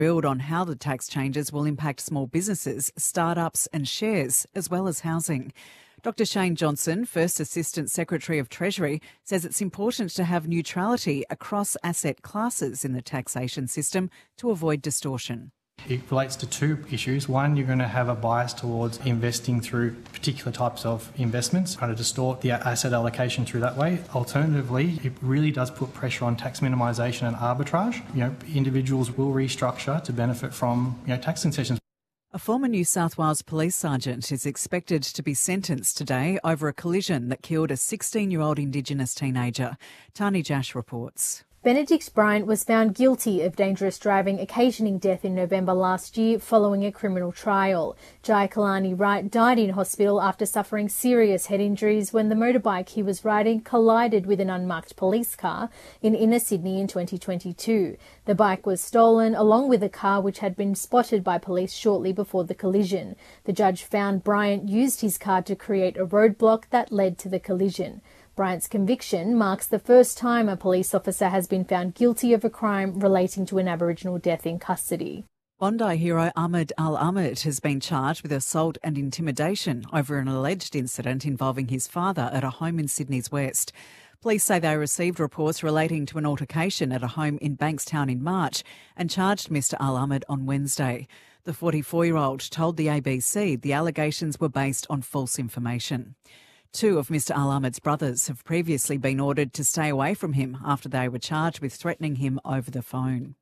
Build on how the tax changes will impact small businesses, startups and shares, as well as housing. Dr Shane Johnson, First Assistant Secretary of Treasury, says it's important to have neutrality across asset classes in the taxation system to avoid distortion. It relates to two issues. One, you're going to have a bias towards investing through particular types of investments, trying to distort the asset allocation through that way. Alternatively, it really does put pressure on tax minimisation and arbitrage. Individuals will restructure to benefit from tax concessions. A former New South Wales police sergeant is expected to be sentenced today over a collision that killed a 16-year-old Indigenous teenager. Tani Jash reports. Benedict Bryant was found guilty of dangerous driving occasioning death in November last year following a criminal trial. Jai Kalani Wright died in hospital after suffering serious head injuries when the motorbike he was riding collided with an unmarked police car in inner Sydney in 2022. The bike was stolen along with a car which had been spotted by police shortly before the collision. The judge found Bryant used his car to create a roadblock that led to the collision. Bryant's conviction marks the first time a police officer has been found guilty of a crime relating to an Aboriginal death in custody. Bondi hero Ahmed Al-Ahmed has been charged with assault and intimidation over an alleged incident involving his father at a home in Sydney's West. Police say they received reports relating to an altercation at a home in Bankstown in March and charged Mr Al-Ahmed on Wednesday. The 44-year-old told the ABC the allegations were based on false information. Two of Mr Al-Ahmed's brothers have previously been ordered to stay away from him after they were charged with threatening him over the phone.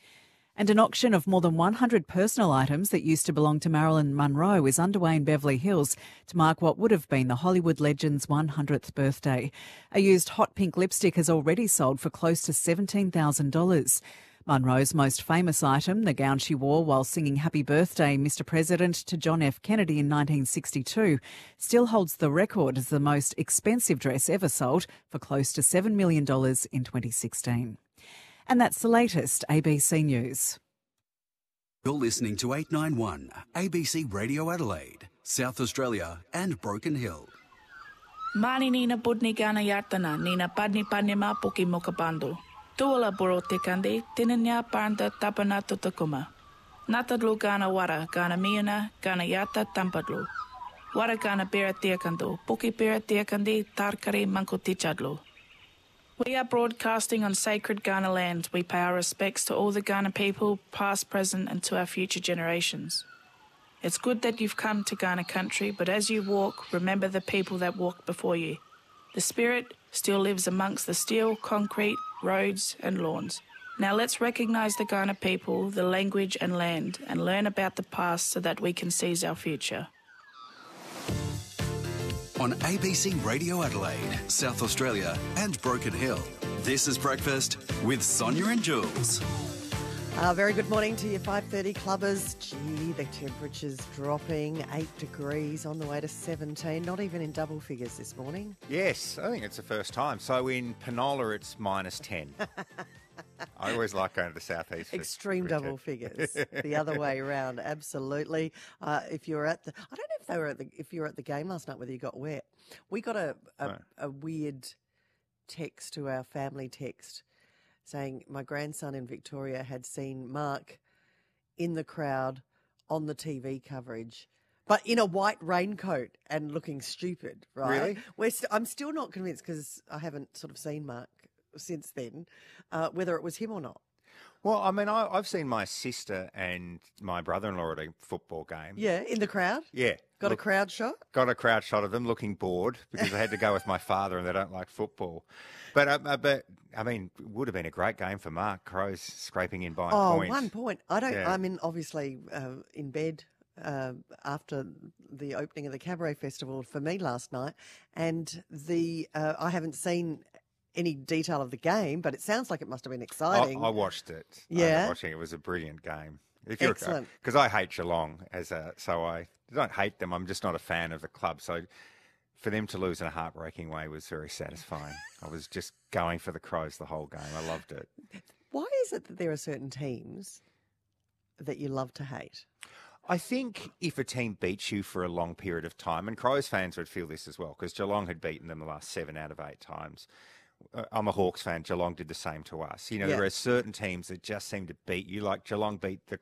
And an auction of more than 100 personal items that used to belong to Marilyn Monroe is underway in Beverly Hills to mark what would have been the Hollywood legend's 100th birthday. A used hot pink lipstick has already sold for close to $17,000. Monroe's most famous item, the gown she wore while singing Happy Birthday, Mr President to John F. Kennedy in 1962, still holds the record as the most expensive dress ever sold for close to $7 million in 2016. And that's the latest ABC News. You're listening to 891 ABC Radio Adelaide, South Australia and Broken Hill. Mani nina budni gana yartana, nina padni padni ma puki mokapandu. Tuala boro te kande, tinanya paranda tapana tutakuma. Natadlu gana wara, gana miuna, gana yata tampadlu. Wara gana bera tiakando, puki bera tiakandi, tarkari mankutichadlu. We are broadcasting on sacred Kaurna land. We pay our respects to all the Kaurna people, past, present, and to our future generations. It's good that you've come to Kaurna country, but as you walk, remember the people that walked before you. The spirit still lives amongst the steel, concrete, roads and lawns. Now let's recognise the Kaurna people, the language and land, and learn about the past so that we can seize our future. On ABC Radio Adelaide, South Australia and Broken Hill, this is Breakfast with Sonia and Jules. Very good morning to your 5:30 clubbers. Gee, the temperature's dropping, 8 degrees on the way to 17, not even in double figures this morning. Yes, I think it's the first time. So in Penola it's minus 10. I always like going to the southeast. Extreme double figures. The other way around, absolutely. If you're at the, I don't know if they were at the, if you were at the game last night, whether you got wet. We got a weird text to our family text saying my grandson in Victoria had seen Mark in the crowd on the TV coverage, but in a white raincoat and looking stupid, right? Really? I'm still not convinced because I haven't sort of seen Mark since then, whether it was him or not. Well, I mean, I've seen my sister and my brother-in-law at a football game. Yeah, in the crowd? Yeah. Got a crowd shot? Got a crowd shot of them looking bored because I had to go with my father and they don't like football. But I mean, it would have been a great game for Mark. Crows scraping in by a point. 1 point. I mean, obviously in bed after the opening of the Cabaret Festival for me last night, and I haven't seen any detail of the game, but it sounds like it must have been exciting. I watched it. Yeah, it was a brilliant game. Excellent. Because I hate Geelong, so I don't hate them. I'm just not a fan of the club. So for them to lose in a heartbreaking way was very satisfying. I was just going for the Crows the whole game. I loved it. Why is it that there are certain teams that you love to hate? I think if a team beats you for a long period of time, and Crows fans would feel this as well, because Geelong had beaten them the last 7 out of 8 times. I'm a Hawks fan. Geelong did the same to us. You know, Yeah. there are certain teams that just seem to beat you. Like Geelong beat the